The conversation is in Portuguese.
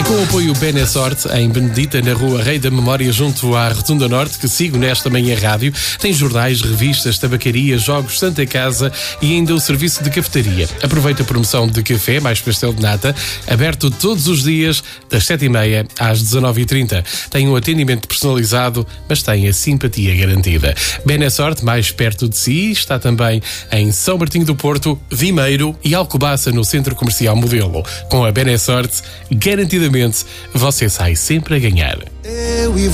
com o apoio Benessorte, em Benedita, na Rua Rei da Memória, junto à Rotunda Norte, que sigo nesta manhã rádio, tem jornais, revistas, tabacaria, jogos, Santa Casa e ainda o serviço de cafetaria. Aproveita a promoção de café mais pastel de nata, aberto todos os dias, das 7h30 às 19h30. Tem um atendimento personalizado, mas tem a simpatia garantida. Benessorte, mais perto de si, está também em São Martinho do Porto, Vimeiro e Alcobaça, no Centro Comercial Modelo. Com a Benessorte, garantidamente, você sai sempre a ganhar.